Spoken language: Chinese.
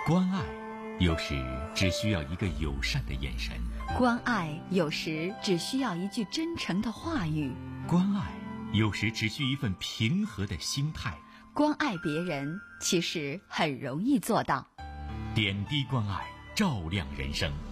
关爱有时只需要一个友善的眼神， 关爱有时只需要一句真诚的话语， 关爱有时只需一份平和的心态。 关爱别人其实很容易做到， 点滴关爱，照亮人生。